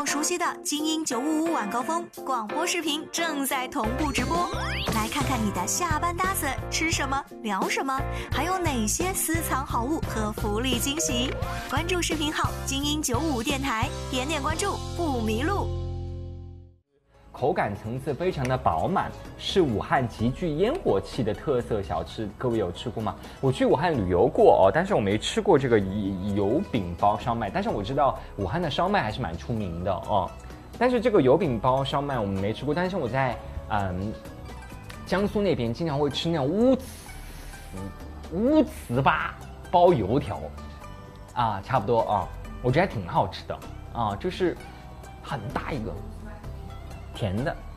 友熟悉的精英955晚高峰广播视频正在同步直播，来看看你的下班搭子吃什么聊什么，还有哪些私藏好物和福利惊喜。关注视频号精英955电台，点点关注不迷路。 口感层次非常的饱满，是武汉极具烟火气的特色小吃，各位有吃过吗？我去武汉旅游过哦，但是我没吃过这个油饼包烧麦，但是我知道武汉的烧麦还是蛮出名的哦。但是这个油饼包烧麦我们没吃过，但是我在江苏那边经常会吃那种乌糍粑包油条啊，差不多啊，我觉得还挺好吃的啊，就是很大一个。甜的，